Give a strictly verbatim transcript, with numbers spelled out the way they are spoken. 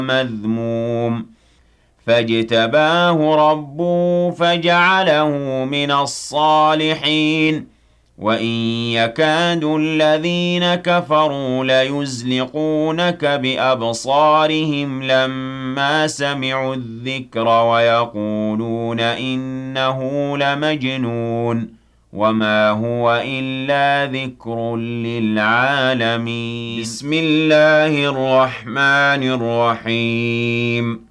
مذموم فاجتباه ربه فجعله من الصالحين وإن يكاد الذين كفروا ليزلقونك بأبصارهم لما سمعوا الذكر ويقولون إنه لمجنون وما هو إلا ذكر للعالمين بسم الله الرحمن الرحيم